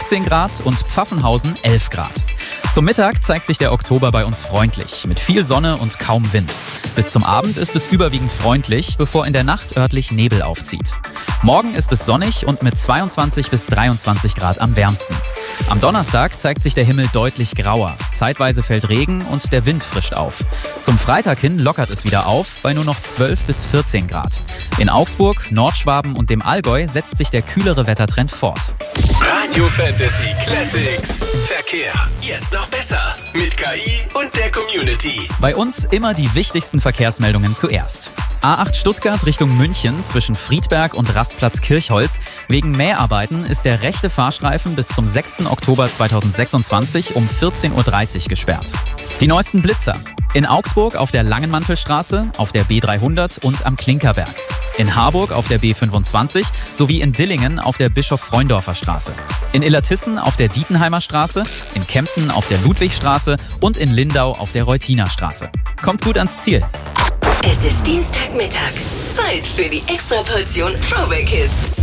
15 Grad und Pfaffenhausen 11 Grad. Zum Mittag zeigt sich der Oktober bei uns freundlich, mit viel Sonne und kaum Wind. Bis zum Abend ist es überwiegend freundlich, bevor in der Nacht örtlich Nebel aufzieht. Morgen ist es sonnig und mit 22 bis 23 Grad am wärmsten. Am Donnerstag zeigt sich der Himmel deutlich grauer. Zeitweise fällt Regen und der Wind frischt auf. Zum Freitag hin lockert es wieder auf bei nur noch 12 bis 14 Grad. In Augsburg, Nordschwaben und dem Allgäu setzt sich der kühlere Wettertrend fort. Radio Fantasy Classics. Verkehr. Jetzt noch besser. Mit KI und der Community. Bei uns immer die wichtigsten Verkehrsmeldungen zuerst. A8 Stuttgart Richtung München zwischen Friedberg und Rastplatz Kirchholz. Wegen Mäharbeiten ist der rechte Fahrstreifen bis zum 6. Oktober 2026 um 14.30 Uhr gesperrt. Die neuesten Blitzer. In Augsburg auf der Langenmantelstraße, auf der B300 und am Klinkerberg. In Harburg auf der B25 sowie in Dillingen auf der Bischof-Freundorfer Straße. In Illertissen auf der Dietenheimer Straße, in Kempten auf der Ludwigstraße und in Lindau auf der Reutiner Straße. Kommt gut ans Ziel. Es ist Dienstagmittag. Zeit für die Extraportion Throwback Hits.